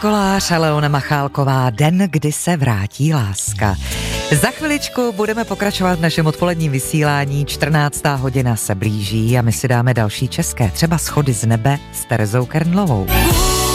Kolář a Leona Machálková, Den, kdy se vrátí láska. Za chviličku budeme pokračovat v našem odpoledním vysílání, 14. hodina se blíží a my si dáme další české, třeba Schody z nebe s Terezou Kernlovou.